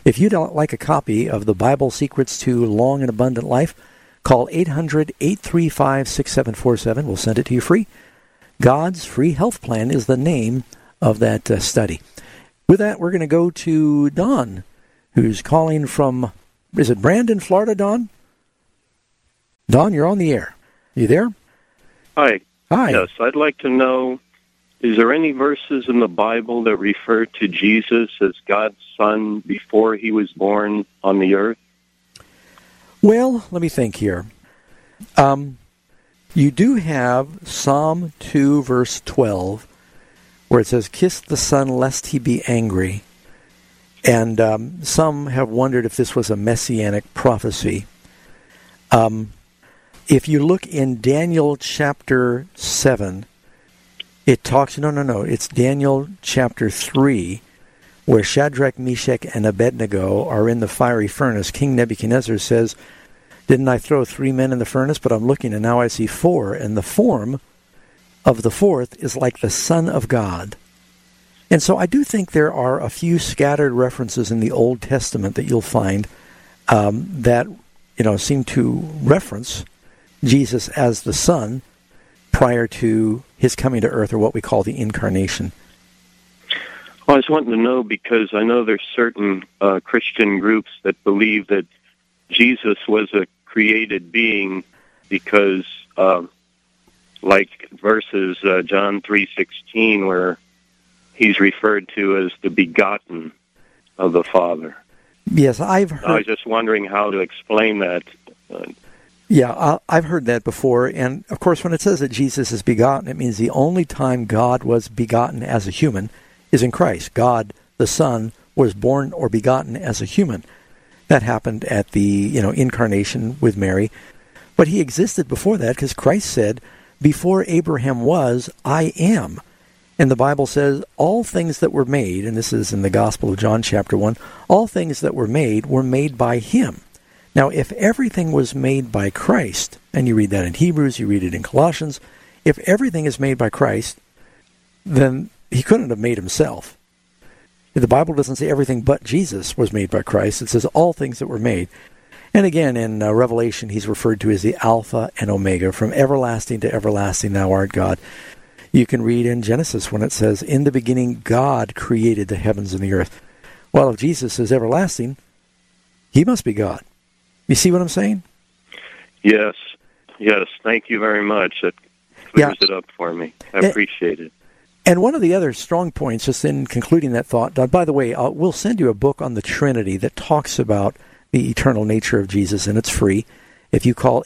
If you'd like a copy of the Bible Secrets to Long and Abundant Life, call 800-835-6747. We'll send it to you free. God's Free Health Plan is the name of that study. With that, we're going to go to Don, who's calling from, is it Brandon, Florida, Don? Don, you're on the air. You there? Hi. Hi. Yes, I'd like to know, is there any verses in the Bible that refer to Jesus as God's Son before he was born on the earth? Well, let me think here. You do have Psalm 2, verse 12, where it says, "Kiss the Son, lest he be angry." And some have wondered if this was a messianic prophecy. If you look in Daniel chapter 7, it talks, it's Daniel chapter 3, where Shadrach, Meshach, and Abednego are in the fiery furnace. King Nebuchadnezzar says, "Didn't I throw 3 men in the furnace? But I'm looking, and now I see 4. And the form of the fourth is like the Son of God." And so I do think there are a few scattered references in the Old Testament that you'll find that seem to reference Jesus as the Son prior to his coming to earth, or what we call the incarnation. Well, I was wanting to know because I know there's certain Christian groups that believe that Jesus was a created being because, like verses John 3:16, where he's referred to as the begotten of the Father. Yes, I've heard. I was just wondering how to explain that. Yeah, I've heard that before. And, of course, when it says that Jesus is begotten, it means the only time God was begotten as a human is in Christ. God, the Son, was born or begotten as a human. That happened at the, incarnation with Mary. But he existed before that because Christ said, "Before Abraham was, I am." And the Bible says all things that were made, and this is in the Gospel of John chapter 1, all things that were made by him. Now, if everything was made by Christ, and you read that in Hebrews, you read it in Colossians, if everything is made by Christ, then he couldn't have made himself. The Bible doesn't say everything but Jesus was made by Christ. It says all things that were made. And again, in Revelation, he's referred to as the Alpha and Omega. From everlasting to everlasting, thou art God. You can read in Genesis when it says, "In the beginning, God created the heavens and the earth." Well, if Jesus is everlasting, he must be God. You see what I'm saying? Yes. Thank you very much. That clears it up for me. I appreciate it. And one of the other strong points, just in concluding that thought, by the way, we'll send you a book on the Trinity that talks about the eternal nature of Jesus, and it's free. If you call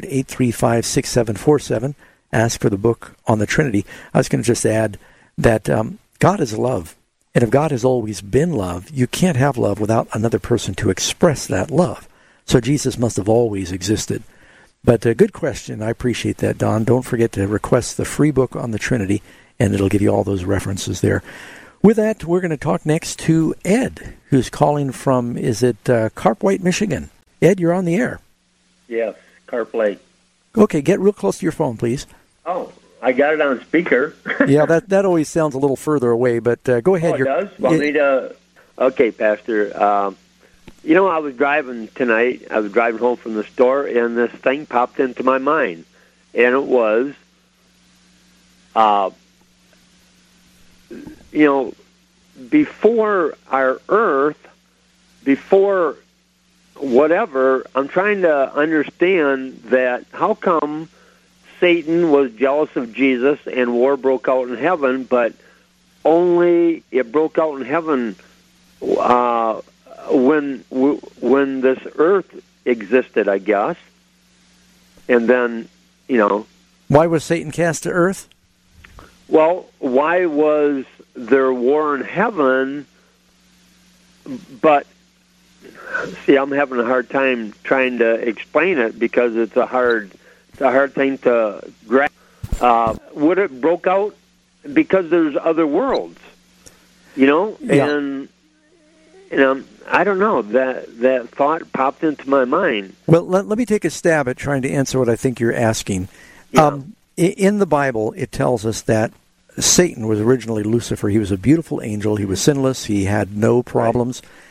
800-835-6747, ask for the book on the Trinity. I was going to just add that God is love. And if God has always been love, you can't have love without another person to express that love. So Jesus must have always existed. But a good question. I appreciate that, Don. Don't forget to request the free book on the Trinity, and it'll give you all those references there. With that, we're going to talk next to Ed, who's calling from, is it Carp-White, Michigan? Ed, you're on the air. Yes, Carp-White. Okay, get real close to your phone, please. Oh, I got it on speaker. Yeah, that always sounds a little further away, but go ahead. Oh, it does? Want me to... Okay, Pastor. I was driving tonight. I was driving home from the store, and this thing popped into my mind. And it was, before our earth, before whatever, I'm trying to understand that how come Satan was jealous of Jesus and war broke out in heaven, but only it broke out in heaven when this earth existed, I guess. And then, Why was Satan cast to earth? Well, why was there war in heaven? But, see, I'm having a hard time trying to explain it because it's a hard thing to grasp. Would it broke out because there's other worlds, Yeah. And I don't know, that thought popped into my mind. Well, let me take a stab at trying to answer what I think you're asking. Yeah. In the Bible, it tells us that Satan was originally Lucifer. He was a beautiful angel. He was sinless. He had no problems. Right.